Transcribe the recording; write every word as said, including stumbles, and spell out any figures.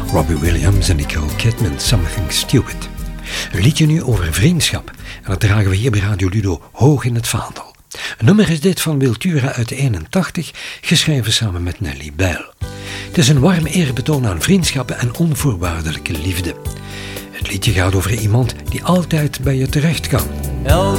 Robbie Williams en Nicole Kidman, Something Stupid. Een liedje nu over vriendschap. En dat dragen we hier bij Radio Ludo hoog in het vaandel. Een nummer is dit van Wiltura uit eenentachtig, geschreven samen met Nelly Bijl. Het is een warm eerbetoon aan vriendschappen en onvoorwaardelijke liefde. Het liedje gaat over iemand die altijd bij je terecht kan.